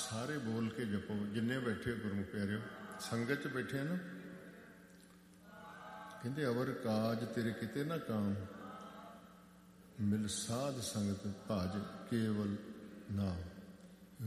ਸਾਰੇ ਬੋਲ ਕੇ ਜਪੋ। ਜਿੰਨੇ ਬੈਠੇ ਗੁਰਮੁਖ ਪਿਆਰਿਓ, ਸੰਗਤ 'ਚ ਬੈਠੇ ਆ ਨਾ, ਕਹਿੰਦੇ ਅਵਰ ਕਾਜ ਤੇਰੇ ਕਿਤੇ ਨਾ ਕਾਮ, ਮਿਲ ਸਾਧ ਸੰਗਤ ਭਾਜ ਕੇਵਲ ਨਾਮ।